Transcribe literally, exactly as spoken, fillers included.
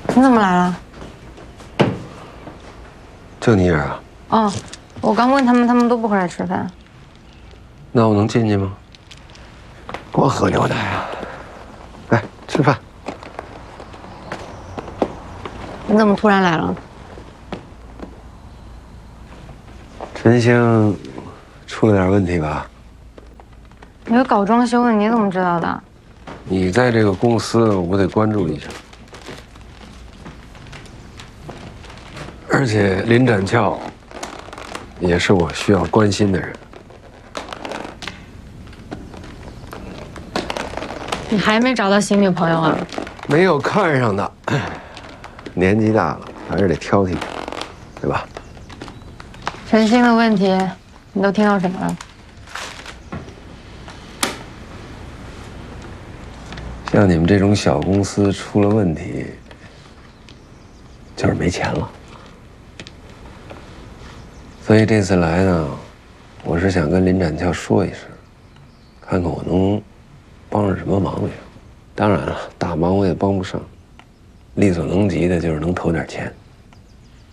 你怎么来了？ 就你一人啊？ 哦，我刚问他们，他们都不回来吃饭。 那我能进去吗？光喝牛奶啊！来吃饭。 你怎么突然来了？ 陈星出了点问题吧？ 你是搞装修的，你怎么知道的？ 你在这个公司，我得关注一下。而且林展翘也是我需要关心的人。 你还没找到新女朋友啊？ 没有看上的，年纪大了还是得挑剔，对吧？ 陈星的问题，你都听到什么了？ 像你们这种小公司出了问题，就是没钱了。所以这次来呢，我是想跟林展翘说一声，看看我能帮上什么忙没有。当然了，大忙我也帮不上，力所能及的就是能投点钱。